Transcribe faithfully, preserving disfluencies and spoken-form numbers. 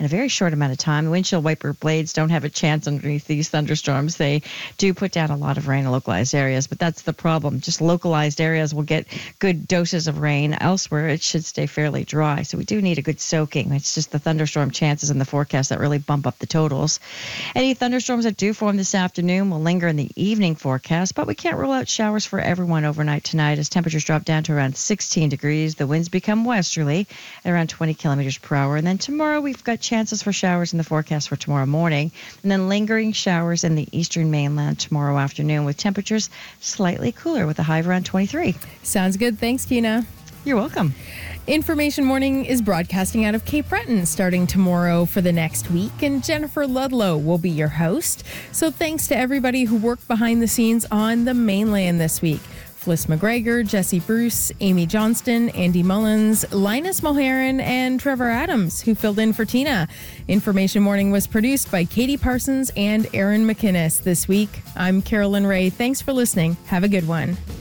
in a very short amount of time. Windshield wiper blades don't have a chance underneath these thunderstorms. They do put down a lot of rain in localized areas, but that's the problem. Just localized areas will get good doses of rain. Elsewhere, it should stay fairly dry. So we do need a good soaking. It's just the thunderstorm chances in the forecast that really bump up the totals. Any thunderstorms that do form this afternoon will linger in the evening forecast, but we can't rule out showers for everyone overnight tonight as temperatures drop down to around sixteen degrees. The winds become westerly at around twenty kilometers per hour. And then tomorrow we've got chances for showers in the forecast for tomorrow morning, and then lingering showers in the eastern mainland tomorrow afternoon with temperatures slightly cooler with a high of around twenty-three. Sounds good. Thanks, Kina. You're welcome. Information Morning is broadcasting out of Cape Breton starting tomorrow for the next week, and Jennifer Ludlow will be your host. So thanks to everybody who worked behind the scenes on the mainland this week. Fliss McGregor, Jesse Bruce, Amy Johnston, Andy Mullins, Linus Mulherin, and Trevor Adams, who filled in for Tina. Information Morning was produced by Katie Parsons and Aaron McInnes this week. I'm Carolyn Ray. Thanks for listening. Have a good one.